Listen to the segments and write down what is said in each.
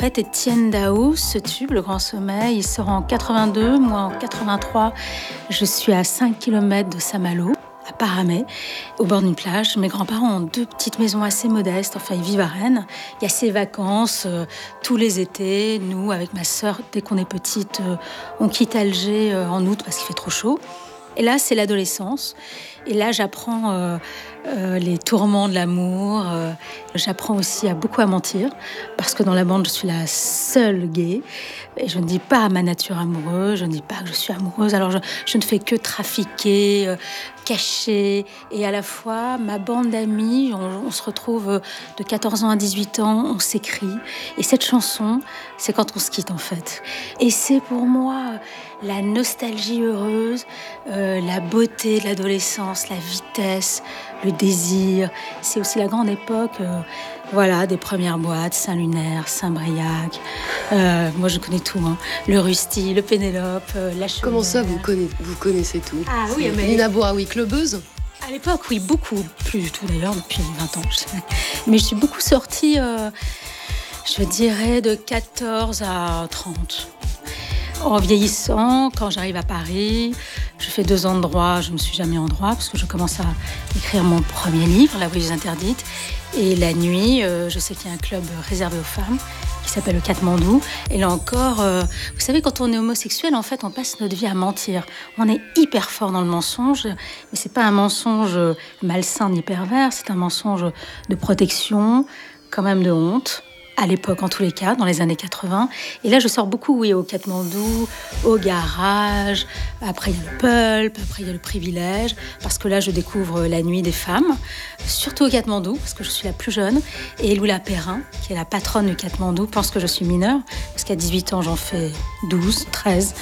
fait, Étienne Dao, ce tube, Le Grand Sommeil, il sort en 82, moi en 83. Je suis à 5 km de Saint-Malo, à Paramé, au bord d'une plage. Mes grands-parents ont 2 petites maisons assez modestes, enfin ils vivent à Rennes. Il y a ces vacances tous les étés. Nous, avec ma sœur, dès qu'on est petite, on quitte Alger en août parce qu'il fait trop chaud. Et là, c'est l'adolescence. Et là, j'apprends les tourments de l'amour. J'apprends aussi à beaucoup à mentir, parce que dans la bande, je suis la seule gay. Et je ne dis pas ma nature amoureuse, je ne dis pas que je suis amoureuse. Alors, je ne fais que trafiquer, cacher. Et à la fois, ma bande d'amis, on se retrouve de 14 ans à 18 ans, on s'écrit. Et cette chanson, c'est quand on se quitte, en fait. Et c'est pour moi la nostalgie heureuse, la beauté de l'adolescence, la vitesse, le désir. C'est aussi la grande époque des premières boîtes, Saint-Lunaire, Saint-Briac. Moi, je connais tout. Le Rusty, le Pénélope, la Chaumière. Comment ça, vous connaissez tout? Ah oui, mais... Nina Bouraoui, clubeuse? À l'époque, oui, beaucoup. Plus du tout, d'ailleurs, depuis 20 ans. Mais je suis beaucoup sortie, je dirais, de 14 à 30. En vieillissant, quand j'arrive à Paris, je fais 2 ans de droit, je ne me suis jamais en droit parce que je commence à écrire mon premier livre, La Voyeuse interdite. Et la nuit, je sais qu'il y a un club réservé aux femmes qui s'appelle le Katmandou. Et là encore, vous savez, quand on est homosexuel, en fait, on passe notre vie à mentir. On est hyper fort dans le mensonge, mais c'est pas un mensonge malsain ni pervers, c'est un mensonge de protection, quand même de honte. À l'époque, en tous les cas, dans les années 80. Et là, je sors beaucoup, oui, au Katmandou, au garage. Après, il y a le pulp, après, il y a le privilège. Parce que là, je découvre la nuit des femmes, surtout au Katmandou, parce que je suis la plus jeune. Et Loula Perrin, qui est la patronne du Katmandou, pense que je suis mineure, parce qu'à 18 ans, j'en fais 12, 13.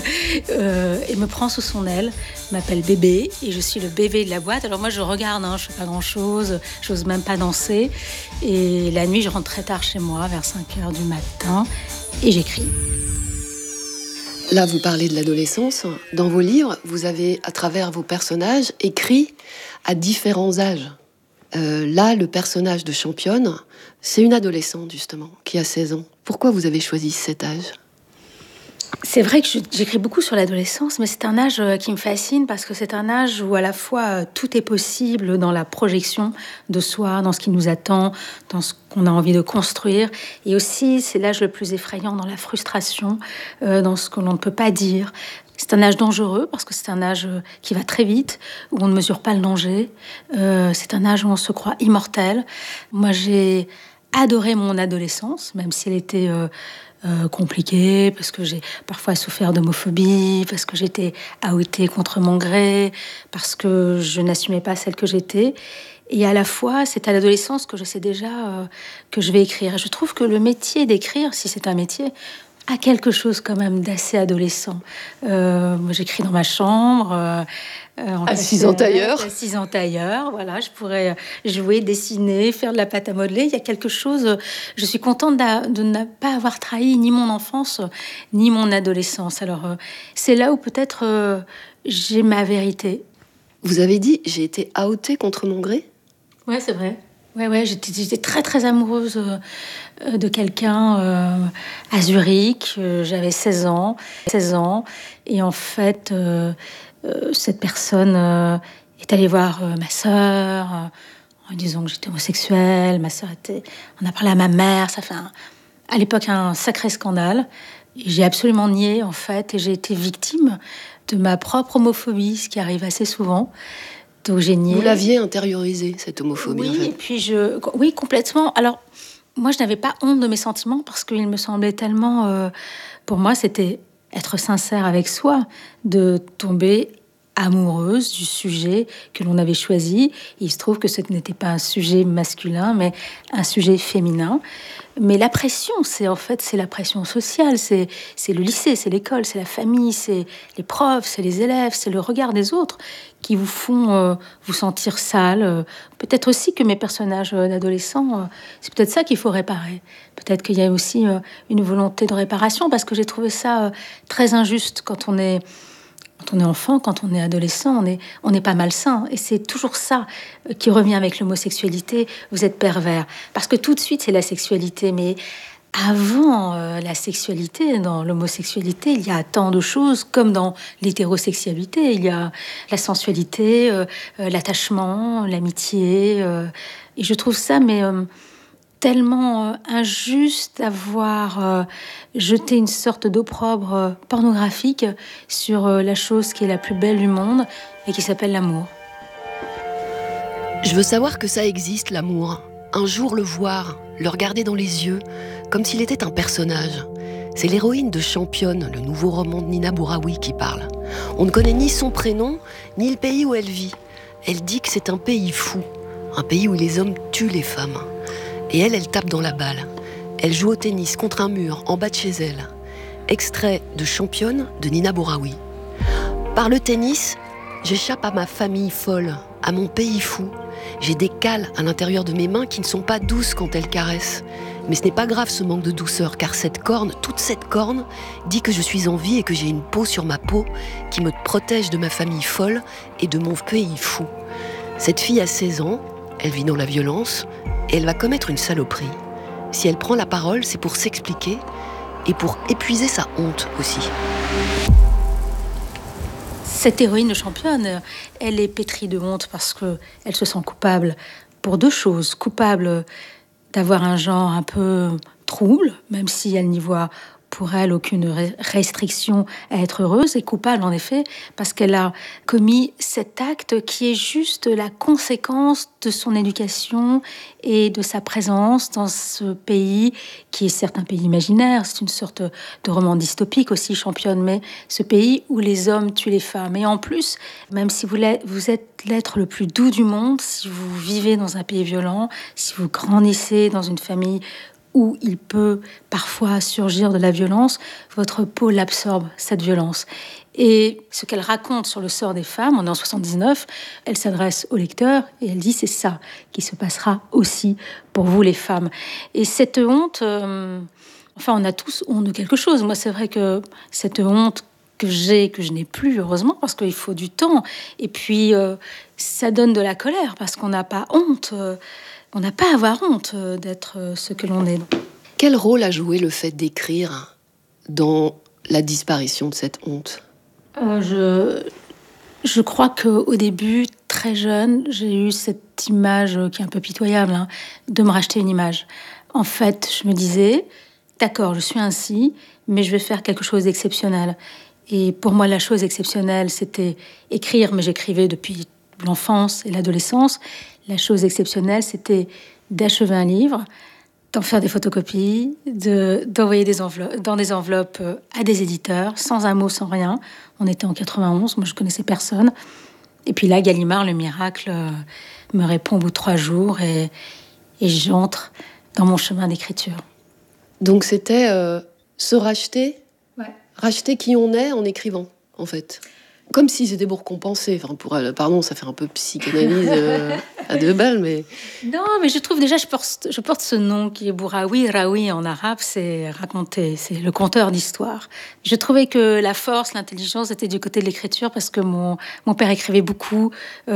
Et me prend sous son aile, m'appelle bébé, et je suis le bébé de la boîte. Alors moi, je regarde, je fais pas grand-chose, j'ose même pas danser. Et la nuit, je rentre très tard chez moi, vers 5h du matin, et j'écris. Là, vous parlez de l'adolescence. Dans vos livres, vous avez, à travers vos personnages, écrit à différents âges. Là, le personnage de Championne, c'est une adolescente, justement, qui a 16 ans. Pourquoi vous avez choisi cet âge ? C'est vrai que j'écris beaucoup sur l'adolescence, mais c'est un âge qui me fascine parce que c'est un âge où à la fois tout est possible dans la projection de soi, dans ce qui nous attend, dans ce qu'on a envie de construire. Et aussi, c'est l'âge le plus effrayant dans la frustration, dans ce que l'on ne peut pas dire. C'est un âge dangereux parce que c'est un âge qui va très vite, où on ne mesure pas le danger. C'est un âge où on se croit immortel. Moi, j'ai adoré mon adolescence, même si elle était... compliquée, parce que j'ai parfois souffert d'homophobie, parce que j'étais outée contre mon gré, parce que je n'assumais pas celle que j'étais. Et à la fois, c'est à l'adolescence que je sais déjà que je vais écrire. Et je trouve que le métier d'écrire, si c'est un métier, a quelque chose quand même d'assez adolescent. Moi, j'écris dans ma chambre. Assise en tailleur. Assise en tailleur, voilà. Je pourrais jouer, dessiner, faire de la pâte à modeler. Il y a quelque chose... Je suis contente de ne pas avoir trahi ni mon enfance, ni mon adolescence. Alors, c'est là où peut-être j'ai ma vérité. Vous avez dit, j'ai été outée contre mon gré ? Ouais, c'est vrai. Ouais, j'étais très, très amoureuse de quelqu'un à Zurich. J'avais 16 ans. Et en fait, cette personne est allée voir ma sœur en disant que j'étais homosexuelle. Ma sœur on a parlé à ma mère. Ça fait à l'époque un sacré scandale. Et j'ai absolument nié, en fait. Et j'ai été victime de ma propre homophobie, ce qui arrive assez souvent. Donc j'ai nié. Vous l'aviez intériorisée, cette homophobie, oui, en fait. Et puis oui, complètement. Alors, moi, je n'avais pas honte de mes sentiments parce qu'il me semblait tellement... pour moi, c'était être sincère avec soi, de tomber amoureuse du sujet que l'on avait choisi. Et il se trouve que ce n'était pas un sujet masculin, mais un sujet féminin. Mais la pression, c'est la pression sociale, c'est le lycée, c'est l'école, c'est la famille, c'est les profs, c'est les élèves, c'est le regard des autres qui vous font vous sentir sale. Peut-être aussi que mes personnages d'adolescents, c'est peut-être ça qu'il faut réparer. Peut-être qu'il y a aussi une volonté de réparation, parce que j'ai trouvé ça très injuste quand on est enfant, quand on est adolescent, on n'est pas malsain. Et c'est toujours ça qui revient avec l'homosexualité. Vous êtes pervers. Parce que tout de suite, c'est la sexualité. Mais avant la sexualité, dans l'homosexualité, il y a tant de choses, comme dans l'hétérosexualité. Il y a la sensualité, l'attachement, l'amitié. Et je trouve ça tellement injuste d'avoir jeté une sorte d'opprobre pornographique sur la chose qui est la plus belle du monde et qui s'appelle l'amour. Je veux savoir que ça existe, l'amour. Un jour le voir, le regarder dans les yeux, comme s'il était un personnage. C'est l'héroïne de Championne, le nouveau roman de Nina Bouraoui, qui parle. On ne connaît ni son prénom, ni le pays où elle vit. Elle dit que c'est un pays fou, un pays où les hommes tuent les femmes. Et elle tape dans la balle. Elle joue au tennis contre un mur, en bas de chez elle. Extrait de Championne de Nina Bouraoui. Par le tennis, j'échappe à ma famille folle, à mon pays fou. J'ai des cales à l'intérieur de mes mains qui ne sont pas douces quand elles caressent. Mais ce n'est pas grave ce manque de douceur, car cette corne, toute cette corne, dit que je suis en vie et que j'ai une peau sur ma peau qui me protège de ma famille folle et de mon pays fou. Cette fille a 16 ans, elle vit dans la violence et elle va commettre une saloperie. Si elle prend la parole, c'est pour s'expliquer et pour épuiser sa honte aussi. Cette héroïne de Championne, elle est pétrie de honte parce qu'elle se sent coupable pour deux choses. Coupable d'avoir un genre un peu trouble, même si elle n'y voit pour elle aucune restriction à être heureuse, et coupable en effet parce qu'elle a commis cet acte qui est juste la conséquence de son éducation et de sa présence dans ce pays qui est certes un pays imaginaire, c'est une sorte de roman dystopique aussi, Championne, mais ce pays où les hommes tuent les femmes. Et en plus, même si vous êtes l'être le plus doux du monde, si vous vivez dans un pays violent, si vous grandissez dans une famille où il peut parfois surgir de la violence, votre peau l'absorbe, cette violence. Et ce qu'elle raconte sur le sort des femmes, on est en 79, elle s'adresse au lecteur et elle dit c'est ça qui se passera aussi pour vous les femmes. Et cette honte, on a tous honte de quelque chose. Moi, c'est vrai que cette honte que je n'ai plus, heureusement, parce qu'il faut du temps. Et puis, ça donne de la colère parce qu'on n'a pas honte. On n'a pas à avoir honte d'être ce que l'on est. Quel rôle a joué le fait d'écrire dans la disparition de cette honte ? Je crois qu'au début, très jeune, j'ai eu cette image qui est un peu pitoyable, de me racheter une image. En fait, je me disais, d'accord, je suis ainsi, mais je vais faire quelque chose d'exceptionnel. Et pour moi, la chose exceptionnelle, c'était écrire, mais j'écrivais depuis l'enfance et l'adolescence. La chose exceptionnelle, c'était d'achever un livre, d'en faire des photocopies, d'envoyer dans des enveloppes à des éditeurs, sans un mot, sans rien. On était en 91, moi je connaissais personne. Et puis là, Gallimard, le miracle, me répond au bout de 3 jours et j'entre dans mon chemin d'écriture. Donc c'était se racheter, racheter qui on est en écrivant, en fait. Comme si c'était pour compenser. Enfin, pardon, ça fait un peu psychanalyse à 2 balles, mais... Non, mais je trouve déjà, je porte ce nom qui est Bouraoui. Raoui en arabe, c'est raconter, c'est le conteur d'histoire. Je trouvais que la force, l'intelligence était du côté de l'écriture parce que mon père écrivait beaucoup,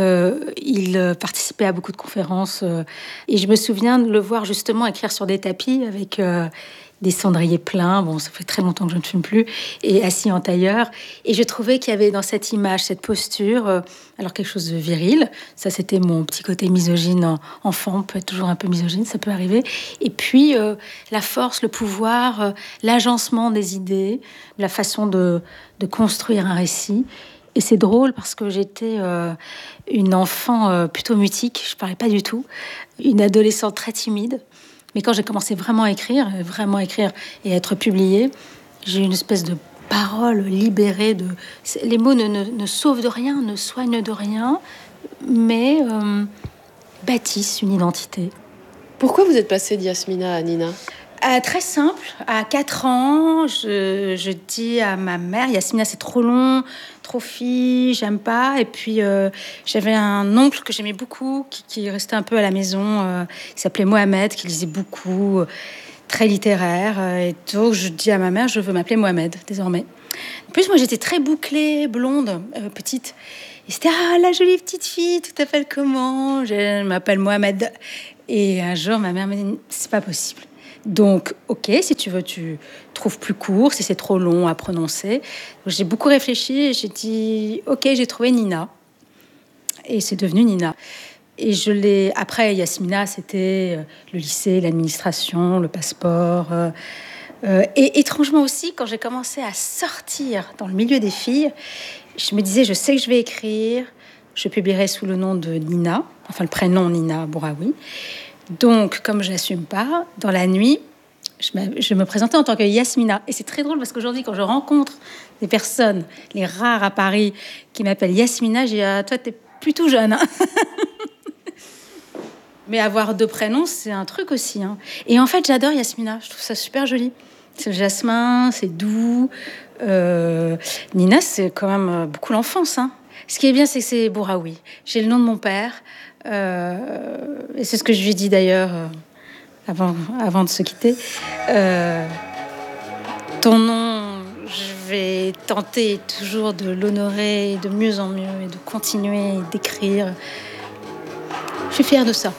il participait à beaucoup de conférences et je me souviens de le voir justement écrire sur des tapis avec... des cendriers pleins, bon, ça fait très longtemps que je ne fume plus, et assis en tailleur. Et je trouvais qu'il y avait dans cette image, cette posture, alors quelque chose de viril. Ça, c'était mon petit côté misogyne enfant, on peut être toujours un peu misogyne, ça peut arriver. Et puis, la force, le pouvoir, l'agencement des idées, la façon de construire un récit. Et c'est drôle parce que j'étais une enfant plutôt mutique, je parlais pas du tout, une adolescente très timide. Mais quand j'ai commencé vraiment à écrire et à être publiée, j'ai eu une espèce de parole libérée. Les mots ne sauvent de rien, ne soignent de rien, mais bâtissent une identité. Pourquoi vous êtes passée de Yasmina à Nina ? Très simple. À 4 ans, je dis à ma mère, Yasmina, c'est trop long, trop fille, j'aime pas. Et puis, j'avais un oncle que j'aimais beaucoup, qui restait un peu à la maison, qui s'appelait Mohamed, qui lisait beaucoup, très littéraire. Et donc, je dis à ma mère, je veux m'appeler Mohamed, désormais. En plus, moi, j'étais très bouclée, blonde, petite. Et c'était, la jolie petite fille, tu t'appelles comment ? Je m'appelle Mohamed. Et un jour, ma mère m'a dit, c'est pas possible. Donc, ok, si tu veux, tu trouves plus court, si c'est trop long à prononcer. Donc, j'ai beaucoup réfléchi et j'ai dit, ok, j'ai trouvé Nina. Et c'est devenu Nina. Et je l'ai. Après, Yasmina, c'était le lycée, l'administration, le passeport. Et étrangement aussi, quand j'ai commencé à sortir dans le milieu des filles, je me disais, je sais que je vais écrire, je publierai sous le nom de Nina, enfin le prénom Nina Bouraoui. Donc, comme je n'assume pas, dans la nuit, je me présentais en tant que Yasmina. Et c'est très drôle parce qu'aujourd'hui, quand je rencontre des personnes, les rares à Paris, qui m'appellent Yasmina, je dis, ah, toi, t'es plutôt jeune. Hein. Mais avoir 2 prénoms, c'est un truc aussi. Hein. Et en fait, j'adore Yasmina. Je trouve ça super joli. C'est le jasmin, c'est doux. Nina, c'est quand même beaucoup l'enfance. Hein. Ce qui est bien, c'est que c'est Bouraoui. J'ai le nom de mon père. Et c'est ce que je lui ai dit d'ailleurs avant de se quitter. Ton nom, je vais tenter toujours de l'honorer de mieux en mieux et de continuer d'écrire. Je suis fière de ça.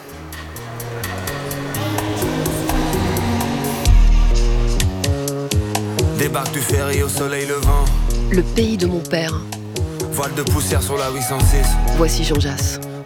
Débarque du ferry au soleil levant. Le pays de mon père. Voile de poussière sur la 806. Voici Jean Jass.